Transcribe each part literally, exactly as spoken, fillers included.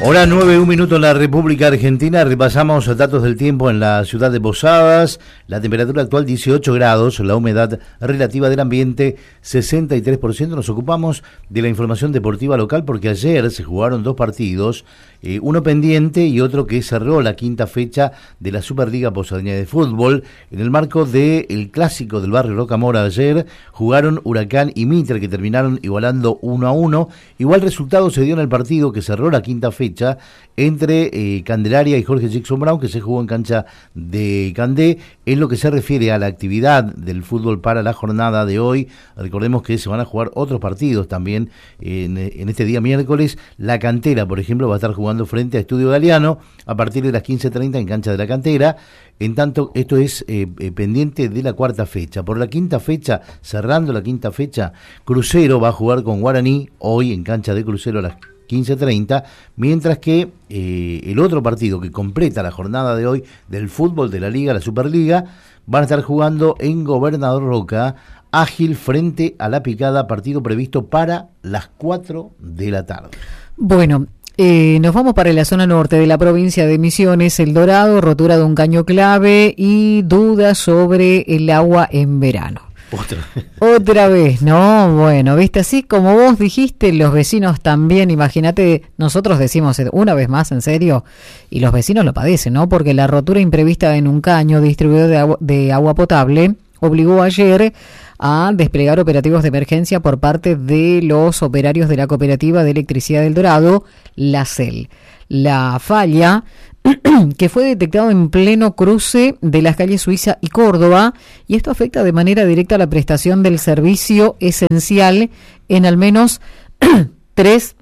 Hora nueve, un minuto en la República Argentina. Repasamos datos del tiempo en la ciudad de Posadas. La temperatura actual dieciocho grados, la humedad relativa del ambiente sesenta y tres por ciento. Nos ocupamos de la información deportiva local porque ayer se jugaron dos partidos, eh, uno pendiente y otro que cerró la quinta fecha de la Superliga Posadeña de Fútbol. En el marco del clásico del barrio Rocamora ayer jugaron Huracán y Mitre, que terminaron igualando uno a uno. Igual resultado se dio en el partido que cerró la quinta fecha entre eh, Candelaria y Jorge Jackson Brown, que se jugó en cancha de Candé. En lo que se refiere a la actividad del fútbol para la jornada de hoy, recordemos que se van a jugar otros partidos también en, en este día miércoles. La Cantera, por ejemplo, va a estar jugando frente a Estudio Galeano a partir de las quince treinta en cancha de la Cantera. En tanto, esto es eh, eh, pendiente de la cuarta fecha. Por la quinta fecha, cerrando la quinta fecha, Crucero va a jugar con Guaraní hoy en cancha de Crucero a las quince treinta, mientras que eh, el otro partido que completa la jornada de hoy del fútbol de la Liga, la Superliga, van a estar jugando en Gobernador Roca, Ágil frente a La Picada, partido previsto para las cuatro de la tarde. Bueno, eh, nos vamos para la zona norte de la provincia de Misiones, El Dorado, rotura de un caño clave y dudas sobre el agua en verano. Otra. Otra vez, ¿no? Bueno, viste, así como vos dijiste, los vecinos también, imagínate, nosotros decimos una vez más, en serio, y los vecinos lo padecen, ¿no? Porque la rotura imprevista en un caño distribuidor de agua, de agua potable obligó ayer a desplegar operativos de emergencia por parte de los operarios de la Cooperativa de Electricidad del Dorado, la C E L. La falla, que fue detectado en pleno cruce de las calles Suiza y Córdoba, y esto afecta de manera directa a la prestación del servicio esencial en al menos tres,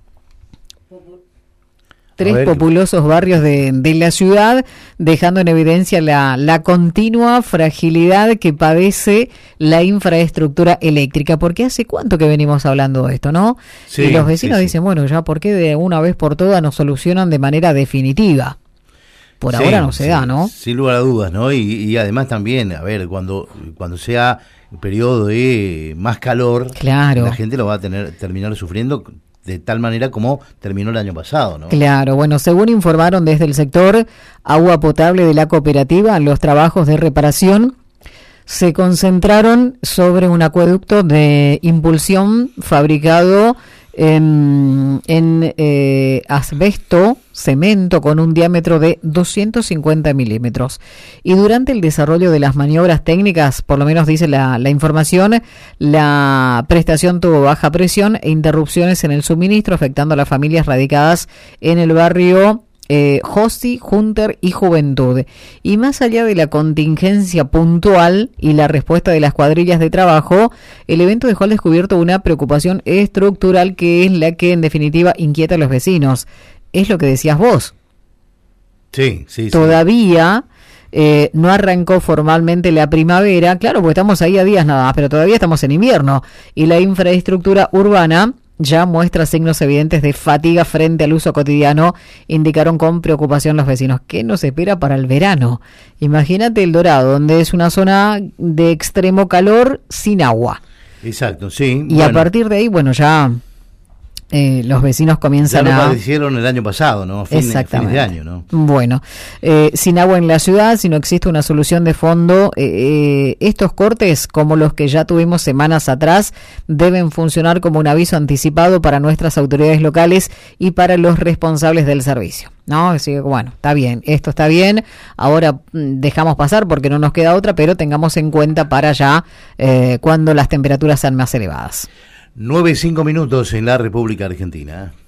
tres populosos barrios de, de la ciudad, dejando en evidencia la, la continua fragilidad que padece la infraestructura eléctrica. Porque hace cuánto que venimos hablando de esto, ¿no? Sí, y los vecinos sí, dicen, sí. bueno, ya, ¿por qué de una vez por todas nos solucionan de manera definitiva? Por sí, ahora no se sí, da, ¿no? Sin lugar a dudas, ¿no? Y, y además también, a ver, cuando, cuando sea un periodo de más calor, claro, la gente lo va a tener terminar sufriendo de tal manera como terminó el año pasado, ¿no? Claro, bueno, según informaron desde el sector agua potable de la cooperativa, los trabajos de reparación se concentraron sobre un acueducto de impulsión fabricado en, en eh, asbesto, cemento con un diámetro de doscientos cincuenta milímetros. Y durante el desarrollo de las maniobras técnicas, por lo menos dice la, la información, la prestación tuvo baja presión e interrupciones en el suministro, afectando a las familias radicadas en el barrio Eh, Josi, Hunter y Juventud. Y más allá de la contingencia puntual y la respuesta de las cuadrillas de trabajo, el evento dejó al descubierto una preocupación estructural que es la que en definitiva inquieta a los vecinos. Es lo que decías vos. Sí, sí, Todavía eh, no arrancó formalmente la primavera, claro, porque estamos ahí a días nada más, pero todavía estamos en invierno y la infraestructura urbana ya muestra signos evidentes de fatiga frente al uso cotidiano, indicaron con preocupación los vecinos. ¿Qué nos espera para el verano? Imagínate El Dorado, donde es una zona de extremo calor sin agua. Exacto, sí. Y bueno, a partir de ahí, bueno, ya eh, los vecinos comienzan ya lo a... padecieron el año pasado, ¿no? Fin, Exactamente. Fines de año, ¿no? Bueno, eh, sin agua en la ciudad, si no existe una solución de fondo, eh, eh, estos cortes, como los que ya tuvimos semanas atrás, deben funcionar como un aviso anticipado para nuestras autoridades locales y para los responsables del servicio, ¿no? Así que, bueno, está bien, esto está bien, ahora dejamos pasar porque no nos queda otra, pero tengamos en cuenta para ya eh, cuando las temperaturas sean más elevadas. Nueve y cinco minutos en la República Argentina.